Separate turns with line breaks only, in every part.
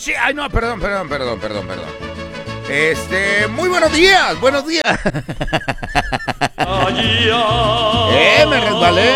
Sí, ay, no, perdón. Muy buenos días. Me resbalé.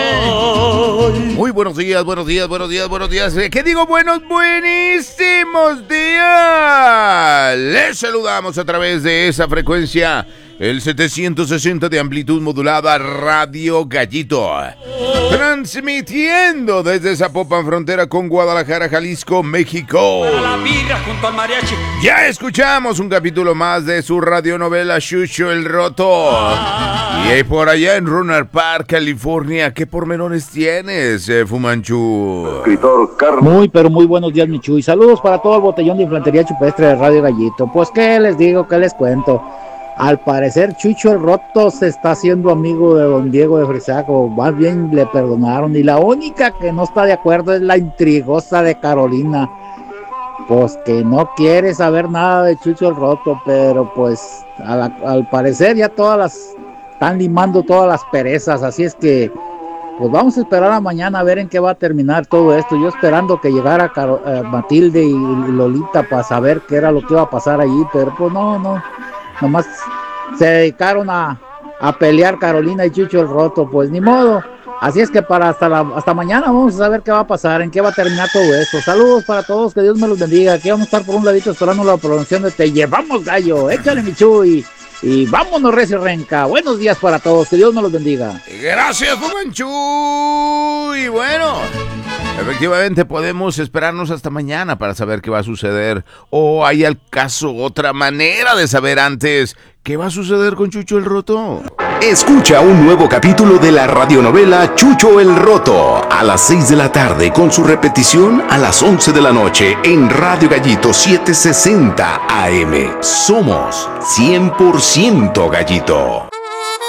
Muy buenos días. ¿Qué digo? Buenísimos días. Les saludamos a través de esa frecuencia, el 760 de amplitud modulada, Radio Gallito. Transmitiendo desde Zapopan, frontera con Guadalajara, Jalisco, México.
Para la birra junto al mariachi.
Ya escuchamos un capítulo más de su radionovela Chucho el Roto. Y por allá en Rohnert Park, California, ¿qué pormenores tienes, Fumanchu?
Escritor Carlos.
Muy buenos días, mi Chuy. Saludos para todo el botellón de infantería chupestre de Radio Gallito. Pues, ¿qué les digo? ¿Qué les cuento? Al parecer, Chucho el Roto se está haciendo amigo de don Diego de Frisaco. Más bien le perdonaron. Y la única que no está de acuerdo es la intrigosa de Carolina. Pues que no quiere saber nada de Chucho el Roto. Pero pues al parecer ya están limando todas las perezas. Así es que pues vamos a esperar a mañana a ver en qué va a terminar todo esto. Yo esperando que llegara Matilde y Lolita para saber qué era lo que iba a pasar allí. Pero pues no. Nomás se dedicaron a pelear Carolina y Chucho el Roto, pues ni modo. Así es que hasta mañana vamos a saber qué va a pasar, en qué va a terminar todo esto. Saludos para todos, que Dios me los bendiga. Aquí vamos a estar por un ladito esperando la pronunciación de Te Llevamos Gallo. Échale, mi Chuy. Y vámonos, recio renca. Buenos días para todos, que Dios me los bendiga.
Gracias, Fumanchu. Y bueno, efectivamente podemos esperarnos hasta mañana para saber qué va a suceder. ¿O hay al caso otra manera de saber antes qué va a suceder con Chucho el Roto?
Escucha un nuevo capítulo de la radionovela Chucho el Roto a las 6 de la tarde con su repetición a las 11 de la noche en Radio Gallito 760 AM. Somos 100% Gallito.